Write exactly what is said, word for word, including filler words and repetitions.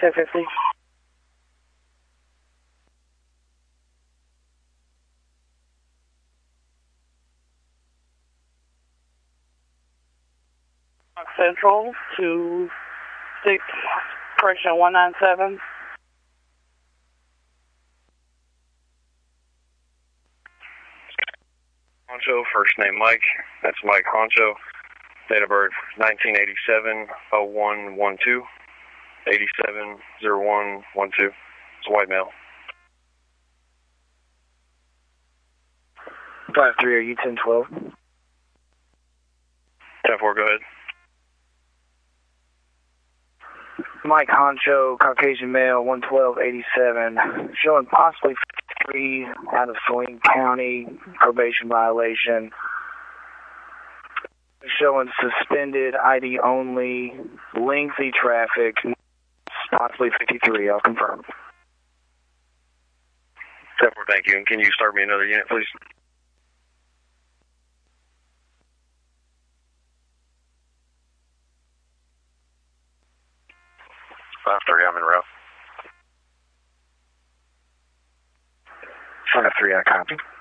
ten fifty. Central to six, correction, one nine seven. Honcho, first name Mike. That's Mike Honcho. Date of birth nineteen eighty-seven oh one one two. eighty-seven oh one one two. It's a white male. five three, are you ten twelve? ten four, go ahead. Mike Honcho, Caucasian male, one twelve eighty-seven, showing possibly fifty-three out of Saline County, probation violation. Showing suspended, I D only, lengthy traffic, possibly fifty-three, I'll confirm. ten four, thank you. And can you start me another unit, please? five three, I'm in route. five three, I copy.